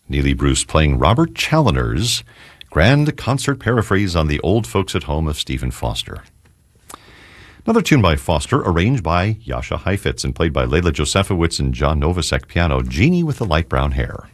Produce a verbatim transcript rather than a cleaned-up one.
Neely Bruce playing Robert Challoner's grand concert paraphrase on The Old Folks at Home of Stephen Foster. Another tune by Foster, arranged by Jascha Heifetz and played by Leila Josefowitz and John Novosek piano, Jeannie with the Light Brown Hair.